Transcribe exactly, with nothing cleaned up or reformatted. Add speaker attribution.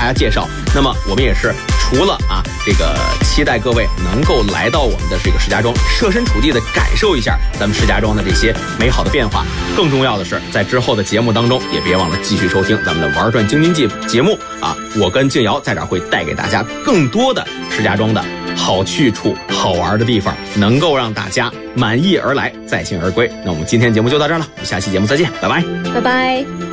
Speaker 1: 家介绍。那么我们也是除了啊这个期待各位能够来到我们的这个石家庄，设身处地的感受一下咱们石家庄的这些美好的变化。更重要的是，在之后的节目当中，也别忘了继续收听咱们的玩转京津冀节目啊！我跟静瑶在这儿会带给大家更多的石家庄的好去处、好玩的地方，能够让大家满意而来，再幸而归。那我们今天节目就到这儿了，我们下期节目再见，拜拜，
Speaker 2: 拜拜。